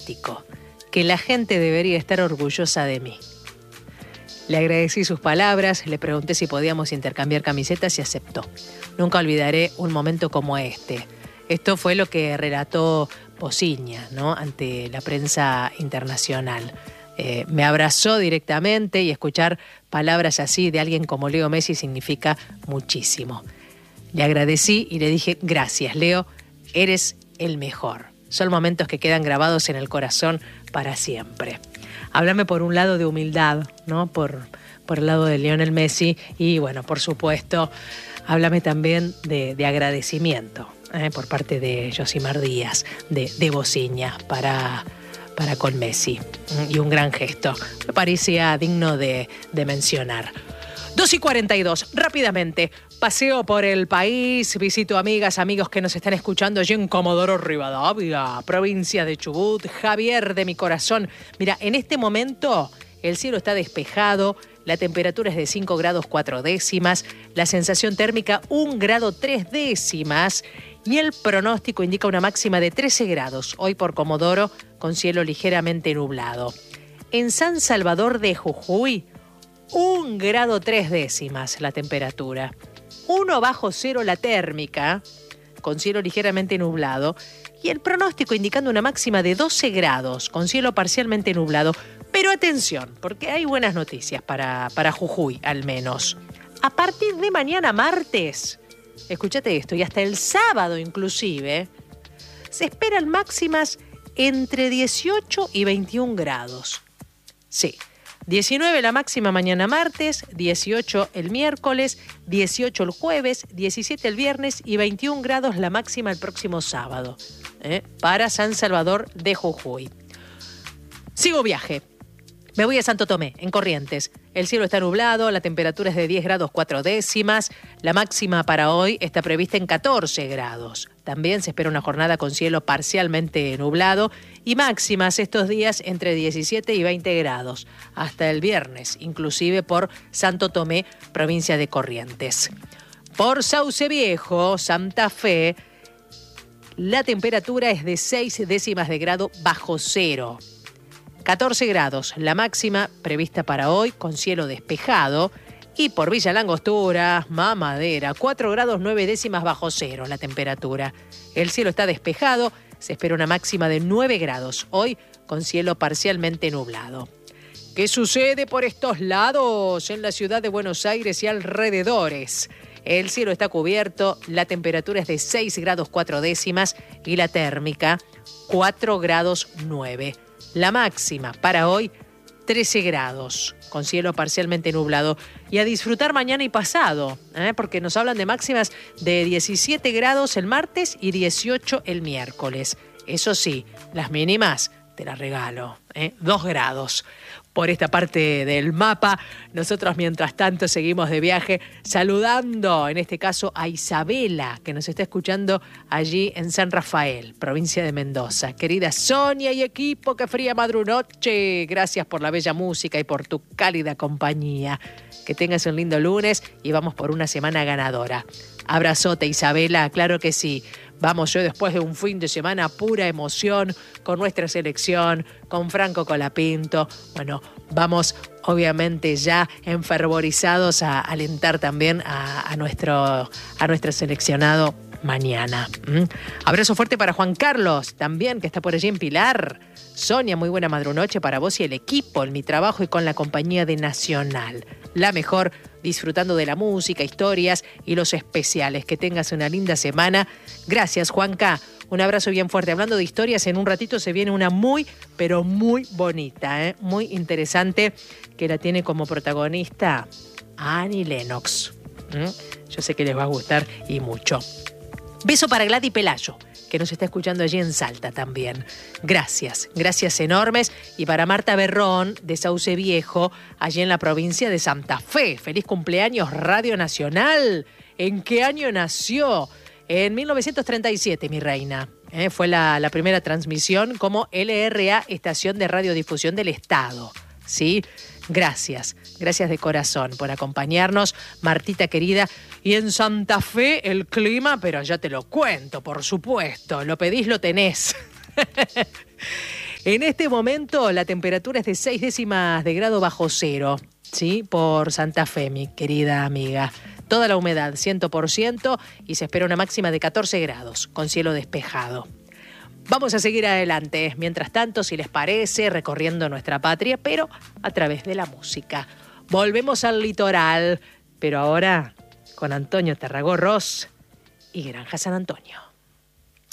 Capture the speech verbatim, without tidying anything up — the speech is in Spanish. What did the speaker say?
fantástico, que la gente debería estar orgullosa de mí. Le agradecí sus palabras, le pregunté si podíamos intercambiar camisetas y aceptó. Nunca olvidaré un momento como este. Esto fue lo que relató Pociña, ¿no?, ante la prensa internacional. Eh, me abrazó directamente y escuchar palabras así de alguien como Leo Messi significa muchísimo. Le agradecí y le dije, gracias, Leo, eres el mejor. Son momentos que quedan grabados en el corazón para siempre. Háblame por un lado de humildad, ¿no?, por, por el lado de Lionel Messi y, bueno, por supuesto, háblame también de, de agradecimiento eh, por parte de Yosimar Díaz, de, de Pociña para, para con Messi. Y un gran gesto. Me parecía digno de, de mencionar. dos y cuarenta y dos, rápidamente, paseo por el país, visito amigas, amigos que nos están escuchando allí en Comodoro Rivadavia, provincia de Chubut, Javier de mi corazón. Mira, en este momento el cielo está despejado, la temperatura es de cinco grados cuatro décimas, la sensación térmica un grado tres décimas y el pronóstico indica una máxima de trece grados, hoy por Comodoro, con cielo ligeramente nublado. En San Salvador de Jujuy, un grado tres décimas la temperatura, uno bajo cero la térmica, con cielo ligeramente nublado, y el pronóstico indicando una máxima de doce grados, con cielo parcialmente nublado. Pero atención, porque hay buenas noticias para, para Jujuy, al menos. A partir de mañana martes, escúchate esto, y hasta el sábado inclusive, se esperan máximas entre dieciocho y veintiún grados. Sí. diecinueve la máxima mañana martes, dieciocho el miércoles, dieciocho el jueves, diecisiete el viernes y veintiún grados la máxima el próximo sábado, ¿eh? para San Salvador de Jujuy. Sigo viaje. Me voy a Santo Tomé, en Corrientes. El cielo está nublado, la temperatura es de diez grados cuatro décimas. La máxima para hoy está prevista en catorce grados. También se espera una jornada con cielo parcialmente nublado y máximas estos días entre diecisiete y veinte grados. Hasta el viernes, inclusive por Santo Tomé, provincia de Corrientes. Por Sauce Viejo, Santa Fe, la temperatura es de seis décimas de grado bajo cero. catorce grados, la máxima prevista para hoy con cielo despejado. Y por Villa Langostura, Mamadera, cuatro grados nueve décimas bajo cero la temperatura. El cielo está despejado, se espera una máxima de nueve grados, hoy con cielo parcialmente nublado. ¿Qué sucede por estos lados en la ciudad de Buenos Aires y alrededores? El cielo está cubierto, la temperatura es de seis grados cuatro décimas y la térmica cuatro grados nueve. La máxima para hoy, trece grados, con cielo parcialmente nublado. Y a disfrutar mañana y pasado, ¿eh? porque nos hablan de máximas de diecisiete grados el martes y dieciocho el miércoles. Eso sí, las mínimas te las regalo, ¿eh? dos grados. Por esta parte del mapa, nosotros mientras tanto seguimos de viaje saludando, en este caso a Isabela, que nos está escuchando allí en San Rafael, provincia de Mendoza. Querida Sonia y equipo, qué fría madrunoche. Gracias por la bella música y por tu cálida compañía. Que tengas un lindo lunes y vamos por una semana ganadora. Abrazote, Isabela, claro que sí. Vamos yo después de un fin de semana pura emoción con nuestra selección, con Franco Colapinto. Bueno, vamos obviamente ya enfervorizados a alentar también a, a, nuestro, a nuestro seleccionado mañana. ¿Mm? Abrazo fuerte para Juan Carlos, también que está por allí en Pilar. Sonia, muy buena madrunoche para vos y el equipo, en mi trabajo y con la compañía de Nacional. La mejor, disfrutando de la música, historias y los especiales. Que tengas una linda semana. Gracias, Juanca. Un abrazo bien fuerte. Hablando de historias, en un ratito se viene una muy, pero muy bonita, ¿eh? muy interesante, que la tiene como protagonista Annie Lennox. ¿Mm? Yo sé que les va a gustar y mucho. Beso para Gladys Pelayo, que nos está escuchando allí en Salta también. Gracias, gracias enormes. Y para Marta Berrón, de Sauce Viejo, allí en la provincia de Santa Fe. Feliz cumpleaños, Radio Nacional. ¿En qué año nació? En mil novecientos treinta y siete, mi reina. Eh, fue la, la primera transmisión como L R A, Estación de Radiodifusión del Estado. ¿Sí? Gracias, gracias de corazón por acompañarnos, Martita querida. Y en Santa Fe el clima, pero ya te lo cuento, por supuesto. Lo pedís, lo tenés. En este momento la temperatura es de seis décimas de grado bajo cero, ¿sí? Por Santa Fe, mi querida amiga. Toda la humedad, cien por ciento, y se espera una máxima de catorce grados, con cielo despejado. Vamos a seguir adelante, mientras tanto, si les parece, recorriendo nuestra patria, pero a través de la música. Volvemos al litoral, pero ahora con Antonio Tarragó Ross y Granja San Antonio.